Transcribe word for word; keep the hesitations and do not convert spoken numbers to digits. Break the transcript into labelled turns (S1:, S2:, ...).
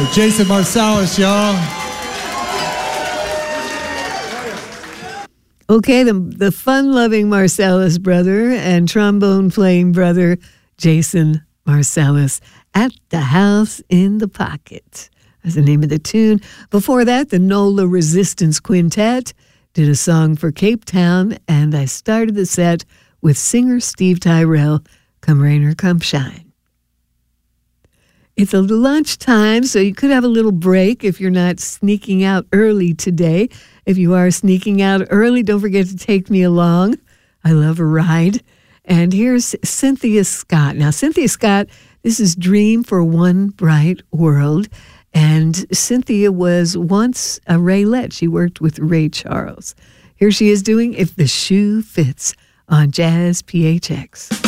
S1: Jason Marsalis, y'all.
S2: Okay, the, the fun-loving Marsalis brother and trombone-playing brother Jason Marsalis at the House in the Pocket. That's the name of the tune. Before that, the NOLA Resistance Quintet did a song for Cape Town, and I started the set with singer Steve Tyrell, Come Rain or Come Shine. It's a lunchtime, so you could have a little break if you're not sneaking out early today. If you are sneaking out early, don't forget to take me along. I love a ride. And here's Cynthia Scott. Now, Cynthia Scott, this is Dream for One Bright World. And Cynthia was once a Raylette. She worked with Ray Charles. Here she is doing If the Shoe Fits on Jazz P H X.